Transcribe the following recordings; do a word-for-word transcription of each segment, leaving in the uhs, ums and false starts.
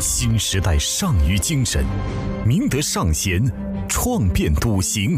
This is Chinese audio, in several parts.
新时代上虞精神，明德尚贤，创变笃行。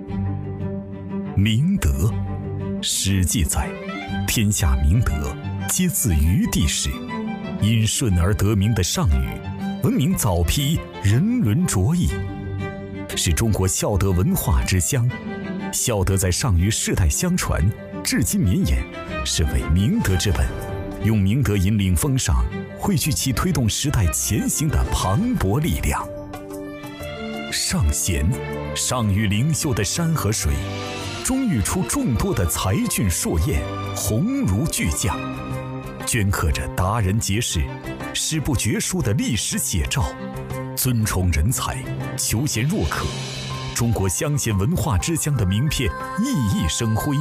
明德，史记载，天下明德，皆自于地始。因顺而得名的上虞，闻名早披，人伦卓异，是中国孝德文化之乡。孝德在上虞世代相传，至今绵延，是为明德之本。用明德引领风尚，汇聚其推动时代前行的磅礴力量。尚贤，上虞灵秀的山和水，终育出众多的才俊硕彦，鸿儒巨匠，镌刻着达人杰士、史不绝书的历史写照。尊崇人才，求贤若渴，中国乡贤文化之乡的名片熠熠生辉。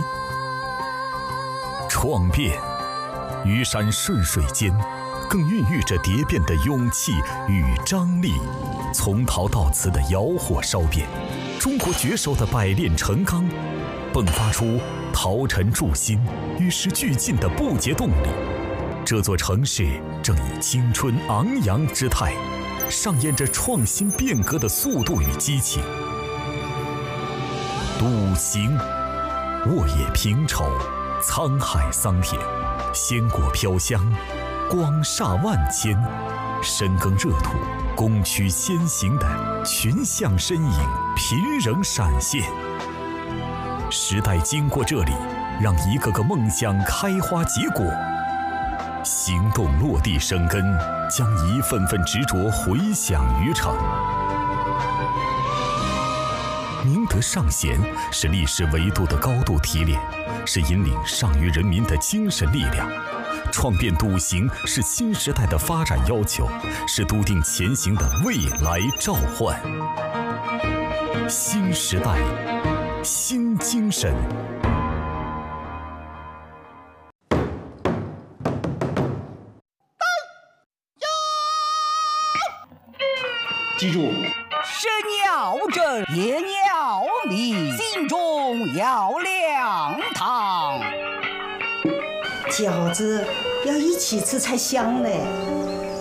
创变，虞山顺水间，更孕育着蝶变的勇气与张力。从陶到瓷的窑火烧变，中国绝手的百炼成钢，迸发出陶尘铸新、与时俱进的不竭动力。这座城市正以青春昂扬之态，上演着创新变革的速度与激情。笃行，沃野平畴，沧海桑田，鲜果飘香，光煞万千。深耕热土，攻取先行的群像身影频仍闪现。时代经过这里，让一个个梦想开花结果，行动落地生根，将一份份执着回响于城。明德尚贤是历史维度的高度提炼，是引领上虞人民的精神力量。创变笃行是新时代的发展要求，是笃定前行的未来召唤。新时代，新精神。 记住， 身要正，言要明，心中要亮堂。 饺子要一起吃才香嘞。